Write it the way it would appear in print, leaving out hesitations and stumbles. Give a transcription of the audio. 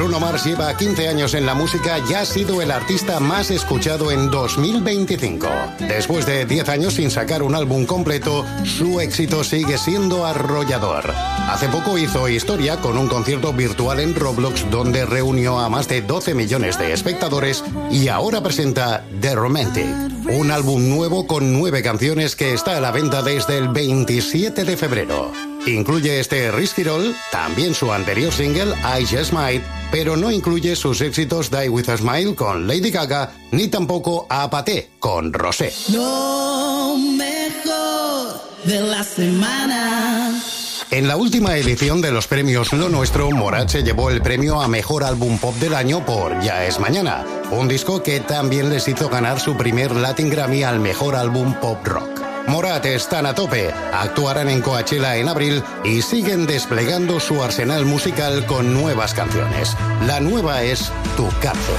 Bruno Mars lleva 15 años en la música y ha sido el artista más escuchado en 2025. Después de 10 años sin sacar un álbum completo, su éxito sigue siendo arrollador. Hace poco hizo historia con un concierto virtual en Roblox donde reunió a más de 12 millones de espectadores y ahora presenta The Romantic, un álbum nuevo con 9 canciones que está a la venta desde el 27 de febrero. Incluye este Risky Roll, también su anterior single I Just Might, pero no incluye sus éxitos Die With A Smile con Lady Gaga, ni tampoco Apathy con Rosé. Lo mejor de la semana. En la última edición de los premios Lo Nuestro, Morat se llevó el premio a Mejor Álbum Pop del Año por Ya Es Mañana, un disco que también les hizo ganar su primer Latin Grammy al Mejor Álbum Pop Rock. Morat están a tope, actuarán en Coachella en abril y siguen desplegando su arsenal musical con nuevas canciones. La nueva es Tu Cárcel.